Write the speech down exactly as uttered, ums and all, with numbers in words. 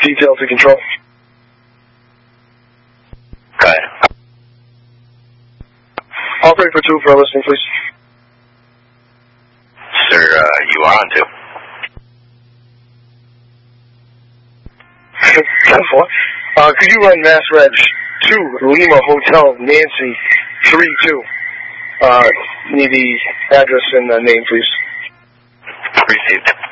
Detail to control. Okay. Operator for two for listening, please. Sir, uh, you are on two. uh, could you run Mass Reg two, Lima Hotel, Nancy, three two? Uh, need the address and uh, name, please. Received.